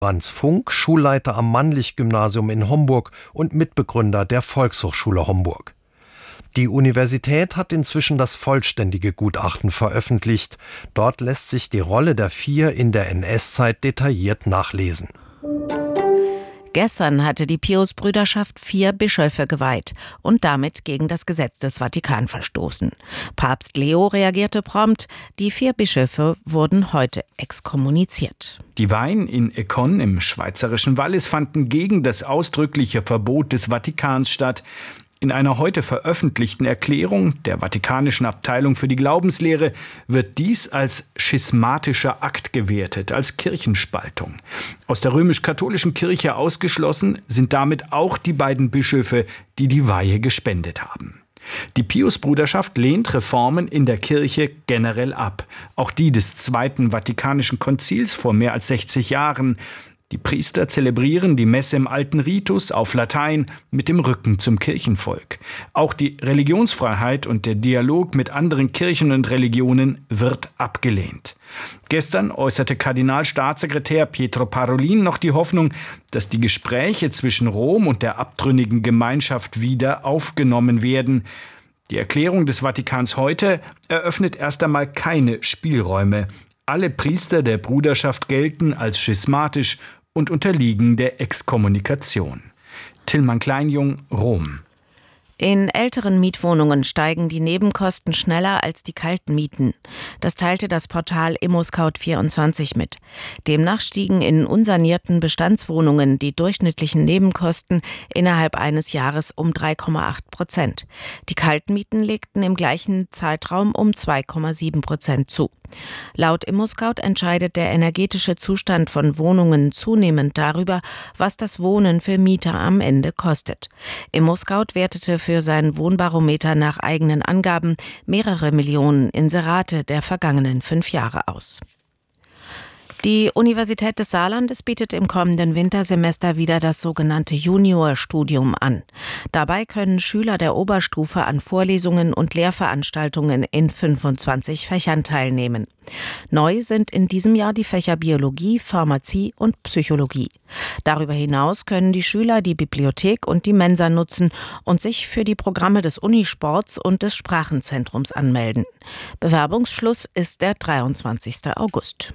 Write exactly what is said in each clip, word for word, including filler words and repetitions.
Franz Funk, Schulleiter am Mannlich-Gymnasium in Homburg und Mitbegründer der Volkshochschule Homburg. Die Universität hat inzwischen das vollständige Gutachten veröffentlicht. Dort lässt sich die Rolle der Vier in der N S-Zeit detailliert nachlesen. Gestern hatte die Pius-Brüderschaft vier Bischöfe geweiht und damit gegen das Gesetz des Vatikan verstoßen. Papst Leo reagierte prompt. Die vier Bischöfe wurden heute exkommuniziert. Die Weihen in Econ im schweizerischen Wallis fanden gegen das ausdrückliche Verbot des Vatikans statt. In einer heute veröffentlichten Erklärung der Vatikanischen Abteilung für die Glaubenslehre wird dies als schismatischer Akt gewertet, als Kirchenspaltung. Aus der römisch-katholischen Kirche ausgeschlossen sind damit auch die beiden Bischöfe, die die Weihe gespendet haben. Die Pius-Bruderschaft lehnt Reformen in der Kirche generell ab, auch die des Zweiten Vatikanischen Konzils vor mehr als sechzig Jahren. Die Priester zelebrieren die Messe im alten Ritus auf Latein mit dem Rücken zum Kirchenvolk. Auch die Religionsfreiheit und der Dialog mit anderen Kirchen und Religionen wird abgelehnt. Gestern äußerte Kardinalstaatssekretär Pietro Parolin noch die Hoffnung, dass die Gespräche zwischen Rom und der abtrünnigen Gemeinschaft wieder aufgenommen werden. Die Erklärung des Vatikans heute eröffnet erst einmal keine Spielräume. Alle Priester der Bruderschaft gelten als schismatisch und unterliegen der Exkommunikation. Tillmann Kleinjung, Rom. In älteren Mietwohnungen steigen die Nebenkosten schneller als die kalten Mieten. Das teilte das Portal ImmoScout vierundzwanzig mit. Demnach stiegen in unsanierten Bestandswohnungen die durchschnittlichen Nebenkosten innerhalb eines Jahres um drei Komma acht Prozent. Die kalten Mieten legten im gleichen Zeitraum um zwei Komma sieben Prozent zu. Laut ImmoScout entscheidet der energetische Zustand von Wohnungen zunehmend darüber, was das Wohnen für Mieter am Ende kostet. ImmoScout wertete für für sein Wohnbarometer nach eigenen Angaben mehrere Millionen Inserate der vergangenen fünf Jahre aus. Die Universität des Saarlandes bietet im kommenden Wintersemester wieder das sogenannte Juniorstudium an. Dabei können Schüler der Oberstufe an Vorlesungen und Lehrveranstaltungen in fünfundzwanzig Fächern teilnehmen. Neu sind in diesem Jahr die Fächer Biologie, Pharmazie und Psychologie. Darüber hinaus können die Schüler die Bibliothek und die Mensa nutzen und sich für die Programme des Unisports und des Sprachenzentrums anmelden. Bewerbungsschluss ist der dreiundzwanzigsten August.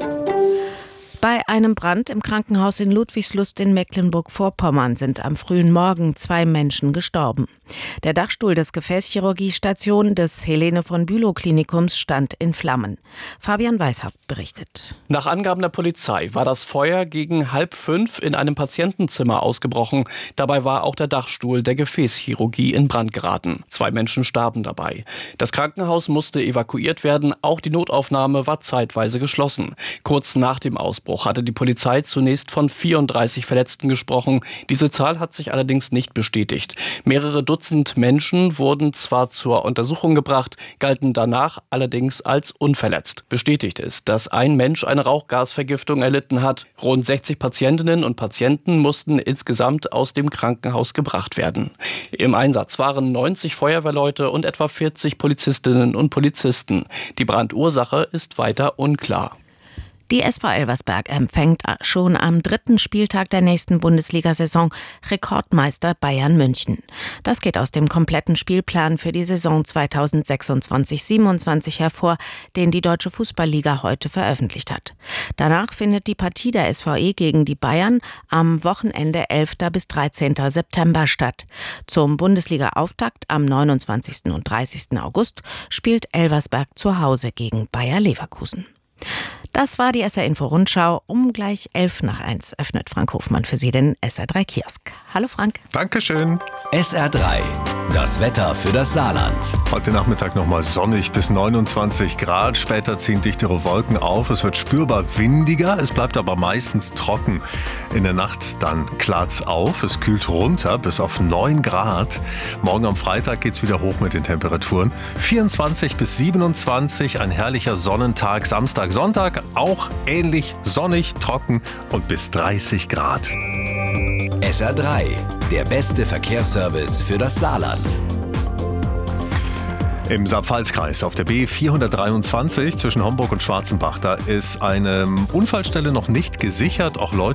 Bei einem Brand im Krankenhaus in Ludwigslust in Mecklenburg-Vorpommern sind am frühen Morgen zwei Menschen gestorben. Der Dachstuhl des Gefäßchirurgiestation des Helene von Bülow Klinikums stand in Flammen. Fabian Weishaupt berichtet. Nach Angaben der Polizei war das Feuer gegen halb fünf in einem Patientenzimmer ausgebrochen. Dabei war auch der Dachstuhl der Gefäßchirurgie in Brand geraten. Zwei Menschen starben dabei. Das Krankenhaus musste evakuiert werden. Auch die Notaufnahme war zeitweise geschlossen. Kurz nach dem Ausbruch hatte die Polizei zunächst von vierunddreißig Verletzten gesprochen. Diese Zahl hat sich allerdings nicht bestätigt. Mehrere Dutzend Menschen wurden zwar zur Untersuchung gebracht, galten danach allerdings als unverletzt. Bestätigt ist, dass ein Mensch eine Rauchgasvergiftung erlitten hat. Rund sechzig Patientinnen und Patienten mussten insgesamt aus dem Krankenhaus gebracht werden. Im Einsatz waren neunzig Feuerwehrleute und etwa vierzig Polizistinnen und Polizisten. Die Brandursache ist weiter unklar. Die S V Elversberg empfängt schon am dritten Spieltag der nächsten Bundesliga-Saison Rekordmeister Bayern München. Das geht aus dem kompletten Spielplan für die Saison zweitausendsechsundzwanzig siebenundzwanzig hervor, den die Deutsche Fußballliga heute veröffentlicht hat. Danach findet die Partie der S V E gegen die Bayern am Wochenende elften bis dreizehnten September statt. Zum Bundesliga-Auftakt am neunundzwanzigsten und dreißigsten August spielt Elversberg zu Hause gegen Bayer Leverkusen. Das war die S R-Info-Rundschau. Um gleich elf nach eins öffnet Frank Hofmann für Sie den S R drei Kiosk. Hallo Frank. Dankeschön. S R drei, das Wetter für das Saarland. Heute Nachmittag nochmal sonnig bis neunundzwanzig Grad. Später ziehen dichtere Wolken auf. Es wird spürbar windiger. Es bleibt aber meistens trocken. In der Nacht dann klart's auf. Es kühlt runter bis auf neun Grad. Morgen am Freitag geht's wieder hoch mit den Temperaturen. vierundzwanzig bis siebenundzwanzig. Ein herrlicher Sonnentag. Samstag, Sonntag auch ähnlich sonnig, trocken und bis dreißig Grad. S R drei, der beste Verkehrsservice für das Saarland. Im Saar-Pfalz-Kreis auf der B vierhundertdreiundzwanzig zwischen Homburg und Schwarzenbach, da ist eine Unfallstelle noch nicht gesichert. Auch Leute